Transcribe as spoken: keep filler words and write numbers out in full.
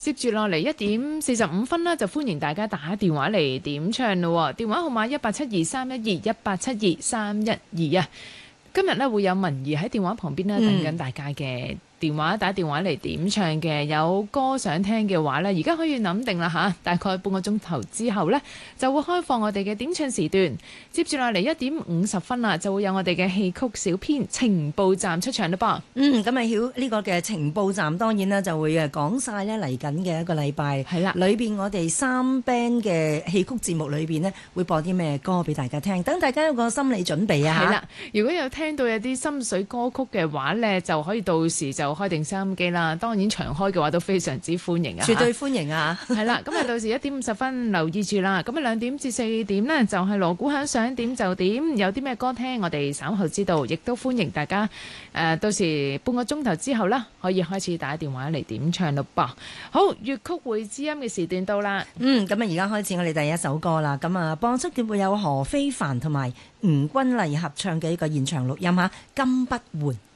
接住落嚟一點四十五分啦，就歡迎大家打電話嚟點唱咯。電話號碼一八七二三一二一八七二三一二啊。今日咧會有文儀喺電話旁邊咧等緊大家嘅電話，打電話嚟點唱嘅，有歌想聽嘅話咧，而家可以諗定啦吓，大概半個鐘頭之後咧就會開放我哋嘅點唱時段。接住落嚟一點五十分啦，就會有我哋嘅戲曲小編情報站出場啦噃。 嗯，咁啊曉呢個嘅情報站當然啦就會誒講晒咧嚟緊嘅一個禮拜係啦，裏邊我哋三 band 嘅戲曲節目裏邊呢會播啲咩歌俾大家聽，等大家有個心理準備啊。 係啦，如果有聽到有啲心水歌曲嘅話咧，就可以到時就開定收音機啦。當然長開嘅話都非常之歡迎啊， 絕對歡迎啊。係啦，咁啊到時一點五十分留意住啦。咁啊兩點至四點呢，就係鑼鼓響，想點就點，有啲咩歌聽我哋稍後知道，亦都歡迎大家誒、呃、到時半個鐘頭之後啦，可以開始打電話嚟點唱咯噃。好，粵曲會知音嘅時段到啦。 嗯，咁啊而家開始我哋第一首歌啦。咁啊播出嘅會有何非凡同埋吳君麗合唱嘅一個現場錄音嚇，金不換。